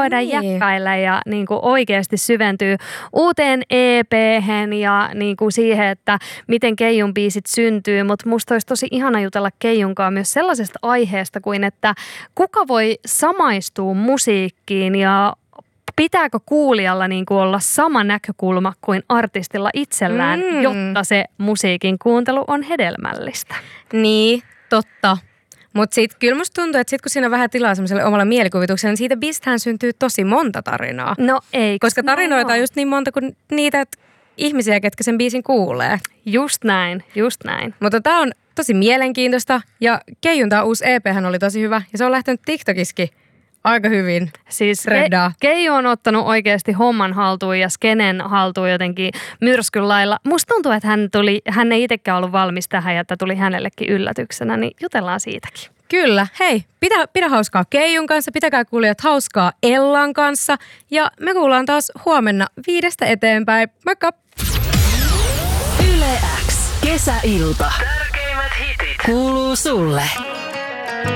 voidaan jäppäillä ja niin kuin oikeasti syventyy uuteen EP:hen ja niin kuin siihen, että miten Keijun biisit syntyy. Mutta musta olisi tosi ihana jutella Keijunkaan myös sellaisesta aiheesta kuin, että kuka voi samaistua musiikkiin ja pitääkö kuulijalla niin kuin olla sama näkökulma kuin artistilla itsellään, jotta se musiikin kuuntelu on hedelmällistä. Niin, totta. Mutta sitten kyllä musta tuntuu, että sit kun siinä on vähän tilaa semmoiselle omalle mielikuvitukselle, niin siitä biistähän syntyy tosi monta tarinaa. No ei. Koska tarinoita on just niin monta kuin niitä ihmisiä, ketkä sen biisin kuulee. Just näin, just näin. Mutta tää on tosi mielenkiintoista ja Keijun tää uusi EP:hän oli tosi hyvä ja se on lähtenyt TikTokissakin aika hyvin. Siis Keiju on ottanut oikeasti homman haltuun ja skenen haltuun jotenkin myrskyn lailla. Musta tuntuu, että hän ei itsekään ollut valmis tähän ja että tuli hänellekin yllätyksenä, niin jutellaan siitäkin. Kyllä. Hei, pidä hauskaa Keijun kanssa, pitäkää kuulijat hauskaa Ellan kanssa ja me kuullaan taas huomenna 5 eteenpäin. Moikka! Yle X. Kesäilta. Tärkeimmät hitit kuuluu sulle.